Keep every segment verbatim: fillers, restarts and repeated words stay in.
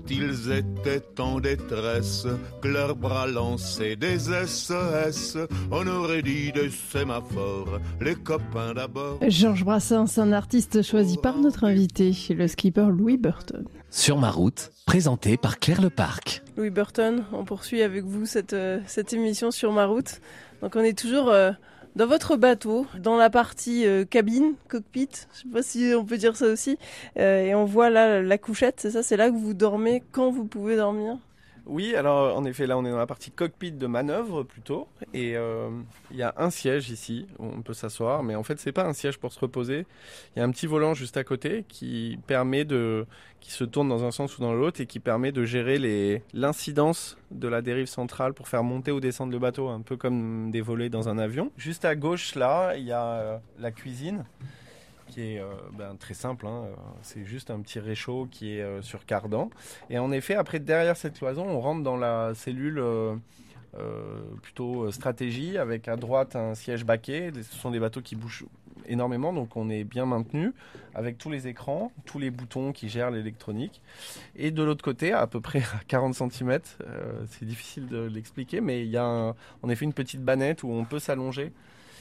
Ils étaient en détresse, que leurs bras lançaient des S O S. On aurait dit des sémaphores, les copains d'abord. Georges Brassens, un artiste choisi par notre invité, le skipper Louis Burton. Sur ma route, présenté par Claire Leparc. Louis Burton, on poursuit avec vous cette, euh, cette émission Sur ma route. Donc on est toujours euh, dans votre bateau, dans la partie euh, cabine, cockpit, je sais pas si on peut dire ça aussi. Euh, et on voit là la couchette, c'est ça, c'est là que vous dormez quand vous pouvez dormir ? Oui, alors en effet, là on est dans la partie cockpit de manœuvre plutôt, et euh, il y a un siège ici où on peut s'asseoir, mais en fait c'est pas un siège pour se reposer. Il y a un petit volant juste à côté qui permet de, qui se tourne dans un sens ou dans l'autre et qui permet de gérer les, l'incidence de la dérive centrale pour faire monter ou descendre le bateau, un peu comme des volets dans un avion. Juste à gauche là, il y a euh, la cuisine, qui est euh, ben, très simple, hein. C'est juste un petit réchaud qui est euh, sur cardan. Et en effet, après, derrière cette cloison, on rentre dans la cellule euh, euh, plutôt stratégie, avec à droite un siège baquet. Ce sont des bateaux qui bougent énormément, donc on est bien maintenu, avec tous les écrans, tous les boutons qui gèrent l'électronique. Et de l'autre côté, à peu près à quarante centimètres, euh, c'est difficile de l'expliquer, mais il y a un, en effet une petite bannette où on peut s'allonger.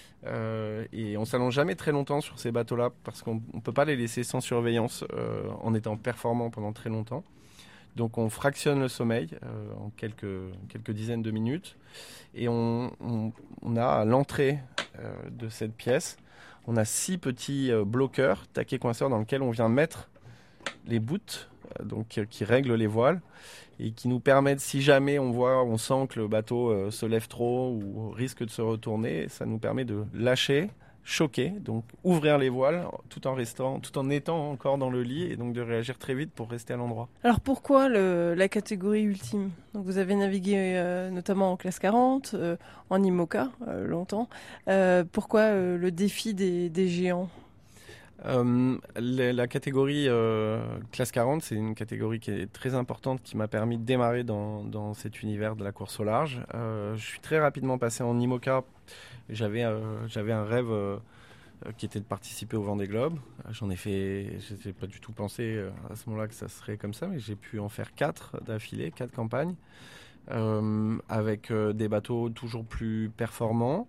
Euh, et on s'allonge jamais très longtemps sur ces bateaux-là parce qu'on ne peut pas les laisser sans surveillance euh, en étant performant pendant très longtemps. Donc on fractionne le sommeil euh, en quelques, quelques dizaines de minutes et on, on, on a à l'entrée euh, de cette pièce, on a six petits euh, bloqueurs, taquets coinceurs dans lesquels on vient mettre les boots, euh, donc euh, qui règlent les voiles et qui nous permettent, si jamais on voit, on sent que le bateau euh, se lève trop ou risque de se retourner, ça nous permet de lâcher, choquer, donc ouvrir les voiles tout en restant, tout en étant encore dans le lit et donc de réagir très vite pour rester à l'endroit. Alors pourquoi le, la catégorie ultime ? Donc vous avez navigué euh, notamment en classe quarante, euh, en IMOCA euh, longtemps. Euh, pourquoi euh, le défi des, des géants ? Euh, la, la catégorie euh, classe quarante, c'est une catégorie qui est très importante, qui m'a permis de démarrer dans, dans cet univers de la course au large. Euh, je suis très rapidement passé en IMOCA. J'avais, euh, j'avais un rêve euh, qui était de participer au Vendée Globe. J'en ai fait, je n'ai pas du tout pensé à ce moment-là que ça serait comme ça, mais j'ai pu en faire quatre d'affilée, quatre campagnes, euh, avec euh, des bateaux toujours plus performants.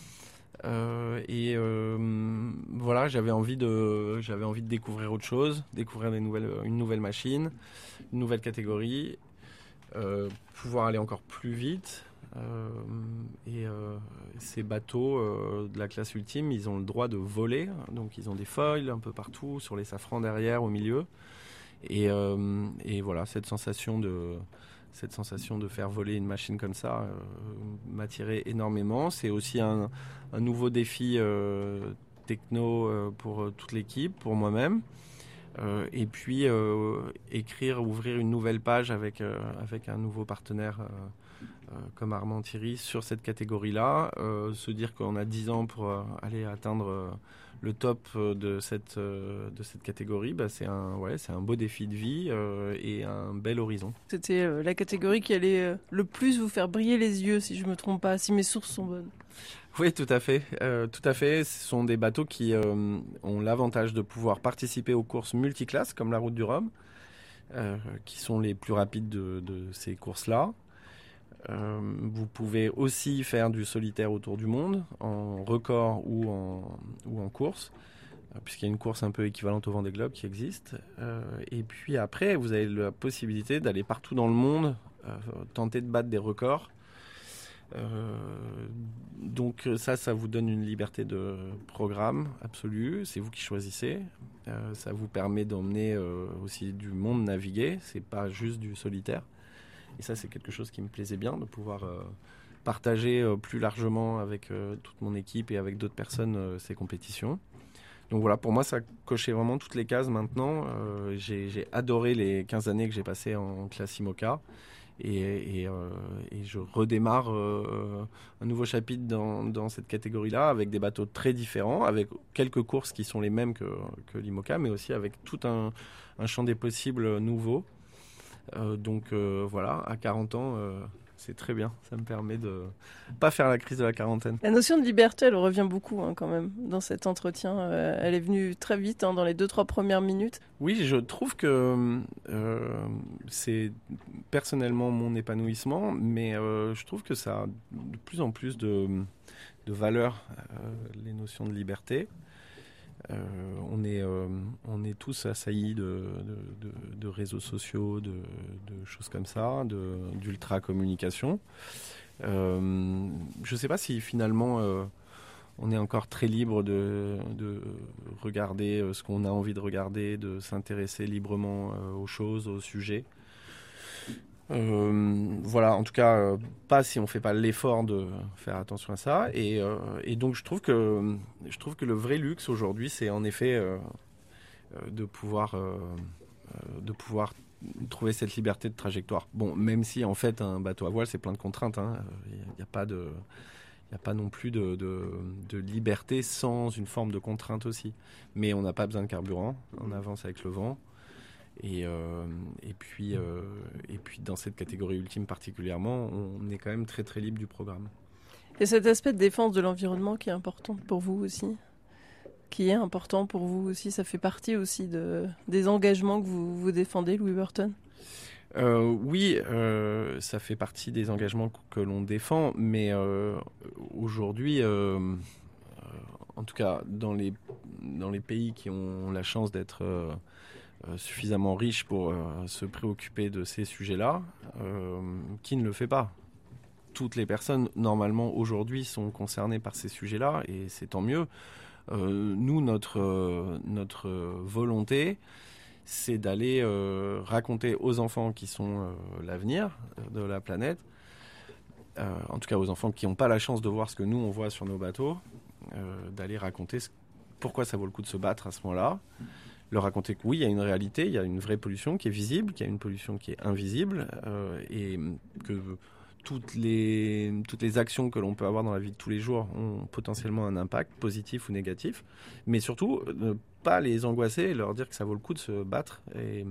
Euh, et euh, voilà, j'avais envie de, j'avais envie de découvrir autre chose, découvrir des nouvelles, une nouvelle machine, une nouvelle catégorie, euh, pouvoir aller encore plus vite. Euh, et euh, ces bateaux euh, de la classe ultime, ils ont le droit de voler, donc ils ont des foils un peu partout, sur les safrans derrière, au milieu. Et, euh, et voilà, cette sensation de Cette sensation de faire voler une machine comme ça euh, m'attirait énormément. C'est aussi un, un nouveau défi euh, techno euh, pour toute l'équipe, pour moi-même. Euh, et puis euh, écrire, ouvrir une nouvelle page avec, euh, avec un nouveau partenaire euh, euh, comme Armand Thierry sur cette catégorie-là. Euh, se dire qu'on a dix ans pour euh, aller atteindre euh, le top de cette, euh, de cette catégorie, bah, c'est, un, ouais, c'est un beau défi de vie euh, et un bel horizon. C'était euh, la catégorie qui allait euh, le plus vous faire briller les yeux, si je ne me trompe pas, si mes sources sont bonnes. Oui, tout à fait. Euh, tout à fait. Ce sont des bateaux qui euh, ont l'avantage de pouvoir participer aux courses multiclasses, comme la Route du Rhum, euh, qui sont les plus rapides de, de ces courses-là. Euh, vous pouvez aussi faire du solitaire autour du monde, en record ou en, ou en course, euh, puisqu'il y a une course un peu équivalente au Vendée Globe qui existe. Euh, et puis après, vous avez la possibilité d'aller partout dans le monde, euh, tenter de battre des records. Euh, donc ça, ça vous donne une liberté de programme absolue, c'est vous qui choisissez. Euh, ça vous permet d'emmener euh, aussi du monde naviguer, c'est pas juste du solitaire. Et ça, c'est quelque chose qui me plaisait bien, de pouvoir euh, partager euh, plus largement avec euh, toute mon équipe et avec d'autres personnes euh, ces compétitions. Donc voilà, pour moi, ça cochait vraiment toutes les cases maintenant. Euh, j'ai, j'ai adoré les quinze années que j'ai passées en classe IMOCA. Et, et, euh, et je redémarre euh, un nouveau chapitre dans, dans cette catégorie-là, avec des bateaux très différents, avec quelques courses qui sont les mêmes que, que l'IMOCA, mais aussi avec tout un, un champ des possibles nouveau. Euh, donc euh, voilà, à quarante ans, euh, c'est très bien. Ça me permet de pas faire la crise de la quarantaine. La notion de liberté, elle revient beaucoup hein, quand même dans cet entretien. Euh, elle est venue très vite, hein, dans les deux, trois premières minutes. Oui, je trouve que euh, c'est personnellement mon épanouissement, mais euh, je trouve que ça a de plus en plus de, de valeur, euh, les notions de liberté. Euh, on, est, euh, on est tous assaillis de, de, de, de réseaux sociaux, de, de choses comme ça, de, d'ultra-communication. Euh, je ne sais pas si finalement euh, on est encore très libre de, de regarder ce qu'on a envie de regarder, de s'intéresser librement euh, aux choses, aux sujets. Euh, voilà, en tout cas, euh, pas si on fait pas l'effort de faire attention à ça. Et, euh, et donc, je trouve que je trouve que le vrai luxe aujourd'hui, c'est en effet euh, euh, de pouvoir euh, de pouvoir trouver cette liberté de trajectoire. Bon, même si en fait un bateau à voile, c'est plein de contraintes. Il hein. n'y a pas de il n'y a pas non plus de, de, de liberté sans une forme de contrainte aussi. Mais on n'a pas besoin de carburant. On avance avec le vent. Et, euh, et, puis, euh, et puis dans cette catégorie ultime particulièrement, on est quand même très très libre du programme. Et cet aspect de défense de l'environnement qui est important pour vous aussi, qui est important pour vous aussi, ça fait partie aussi de, des engagements que vous, vous défendez, Louis Burton ? euh, Oui, euh, ça fait partie des engagements que, que l'on défend, mais euh, aujourd'hui, euh, en tout cas dans les, dans les pays qui ont la chance d'être... Euh, Euh, suffisamment riche pour euh, se préoccuper de ces sujets-là, euh, qui ne le fait pas. Toutes les personnes, normalement, aujourd'hui, sont concernées par ces sujets-là, et c'est tant mieux. Euh, nous, notre, euh, notre volonté, c'est d'aller euh, raconter aux enfants qui sont euh, l'avenir de la planète, euh, en tout cas aux enfants qui n'ont pas la chance de voir ce que nous, on voit sur nos bateaux, euh, d'aller raconter ce, pourquoi ça vaut le coup de se battre à ce moment-là. Leur raconter que oui, il y a une réalité, il y a une vraie pollution qui est visible, qu'il y a une pollution qui est invisible, euh, et que toutes les, toutes les actions que l'on peut avoir dans la vie de tous les jours ont potentiellement un impact, positif ou négatif, mais surtout ne pas les angoisser et leur dire que ça vaut le coup de se battre et,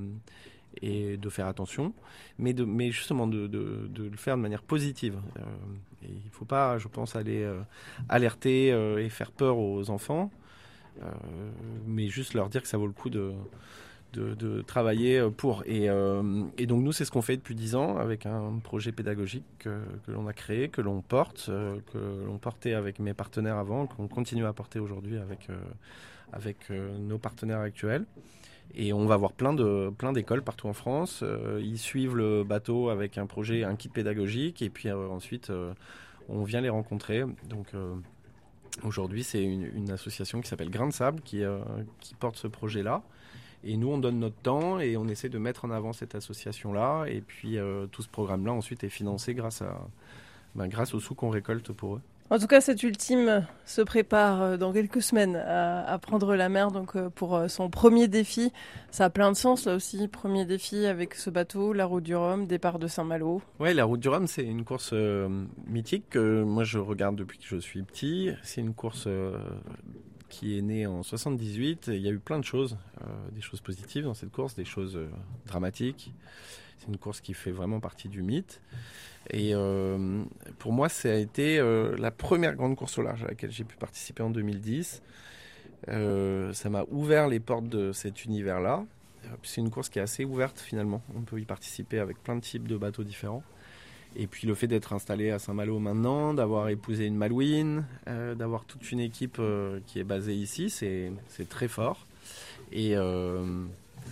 et de faire attention, mais, de, mais justement de, de, de le faire de manière positive. Euh, et il ne faut pas, je pense, aller euh, alerter euh, et faire peur aux enfants, Euh, mais juste leur dire que ça vaut le coup de, de, de travailler pour. Et, euh, et donc nous, c'est ce qu'on fait depuis dix ans avec un projet pédagogique que, que l'on a créé, que l'on porte, euh, que l'on portait avec mes partenaires avant, qu'on continue à porter aujourd'hui avec, euh, avec euh, nos partenaires actuels. Et on va voir plein, de, plein d'écoles partout en France. Euh, ils suivent le bateau avec un projet, un kit pédagogique, et puis euh, ensuite, euh, on vient les rencontrer. Donc... Euh, Aujourd'hui, c'est une, une association qui s'appelle Grain de Sable qui, euh, qui porte ce projet-là. Et nous, on donne notre temps et on essaie de mettre en avant cette association-là. Et puis, euh, tout ce programme-là, ensuite, est financé grâce, à, ben, grâce aux sous qu'on récolte pour eux. En tout cas, cet ultime se prépare dans quelques semaines à, à prendre la mer donc pour son premier défi. Ça a plein de sens là aussi. Premier défi avec ce bateau, la Route du Rhum, départ de Saint-Malo. Ouais, la Route du Rhum, c'est une course euh, mythique que moi je regarde depuis que je suis petit. C'est une course euh, qui est née en soixante-dix-huit. Il y a eu plein de choses, euh, des choses positives dans cette course, des choses euh, dramatiques. C'est une course qui fait vraiment partie du mythe. Et euh, pour moi, ça a été euh, la première grande course au large à laquelle j'ai pu participer en deux mille dix. Euh, ça m'a ouvert les portes de cet univers-là. C'est une course qui est assez ouverte finalement. On peut y participer avec plein de types de bateaux différents. Et puis le fait d'être installé à Saint-Malo maintenant, d'avoir épousé une Malouine, euh, d'avoir toute une équipe euh, qui est basée ici, c'est, c'est très fort. Et... Euh,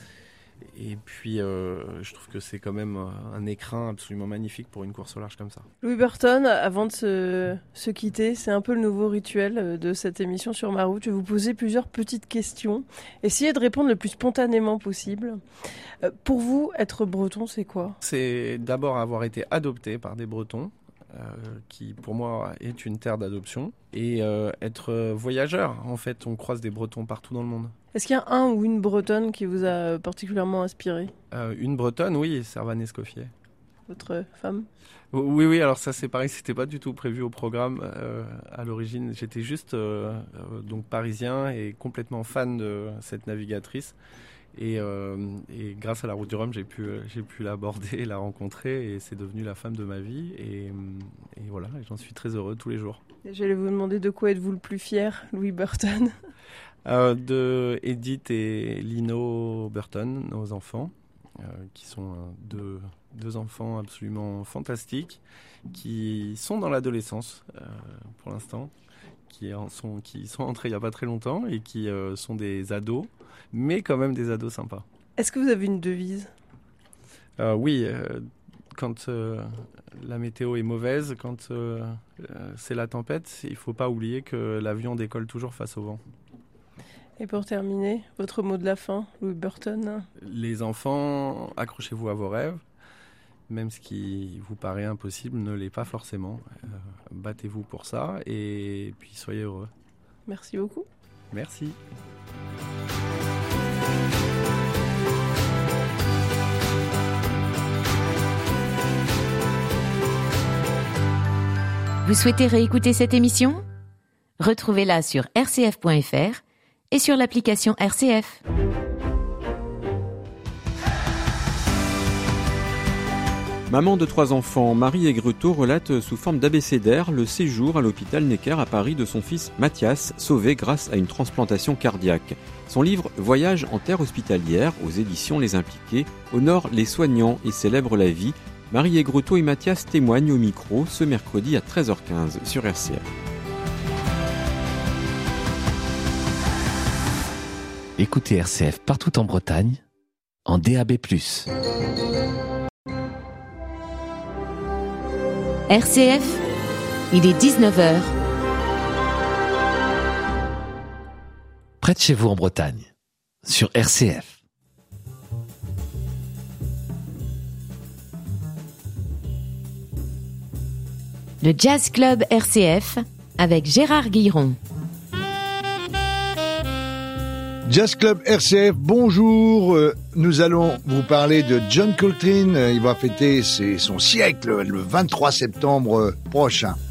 Et puis, euh, je trouve que c'est quand même un écrin absolument magnifique pour une course au large comme ça. Louis Burton, avant de se, se quitter, c'est un peu le nouveau rituel de cette émission sur Ma Route. Je vais vous poser plusieurs petites questions. Essayez de répondre le plus spontanément possible. Euh, pour vous, être breton, c'est quoi ? C'est d'abord avoir été adopté par des Bretons, euh, qui pour moi est une terre d'adoption, et euh, être voyageur. En fait, on croise des Bretons partout dans le monde. Est-ce qu'il y a un ou une Bretonne qui vous a particulièrement inspiré ? euh, Une Bretonne, oui, Servane Escoffier. Votre femme ? Oui, oui, alors ça c'est pareil, c'était pas du tout prévu au programme euh, à l'origine. J'étais juste euh, euh, donc parisien et complètement fan de cette navigatrice. Et, euh, et grâce à la route du Rhum, j'ai pu, j'ai pu l'aborder, la rencontrer, et c'est devenu la femme de ma vie. Et, et voilà, et j'en suis très heureux tous les jours. Et j'allais vous demander de quoi êtes-vous le plus fier, Louis Burton? euh, De Edith et Lino Burton, nos enfants, euh, qui sont euh, deux, deux enfants absolument fantastiques, qui sont dans l'adolescence euh, pour l'instant, qui, en sont, qui sont entrés il n'y a pas très longtemps et qui euh, sont des ados, mais quand même des ados sympas. Est-ce que vous avez une devise? euh, Oui, euh, quand euh, la météo est mauvaise, quand euh, euh, c'est la tempête, il ne faut pas oublier que l'avion décolle toujours face au vent. Et pour terminer, votre mot de la fin, Louis Burton? Les enfants, accrochez-vous à vos rêves. Même ce qui vous paraît impossible ne l'est pas forcément. Euh, battez-vous pour ça et puis soyez heureux. Merci beaucoup. Merci. Vous souhaitez réécouter cette émission ? Retrouvez-la sur r c f point f r et sur l'application R C F. Maman de trois enfants, Marie Aigretot relate sous forme d'abécédaire le séjour à l'hôpital Necker à Paris de son fils Mathias, sauvé grâce à une transplantation cardiaque. Son livre « Voyage en terre hospitalière » aux éditions Les Impliqués honore les soignants et célèbre la vie. Marie Aigretot et Mathias témoignent au micro ce mercredi à treize heures quinze sur R C F. Écoutez R C F partout en Bretagne, en D A B plus. R C F, il est dix-neuf heures. Près de chez vous en Bretagne, sur R C F. Le Jazz Club R C F avec Gérard Guilleron. Jazz Club R C F, bonjour. Euh, nous allons vous parler de John Coltrane. Il va fêter ses, son siècle le vingt-trois septembre prochain.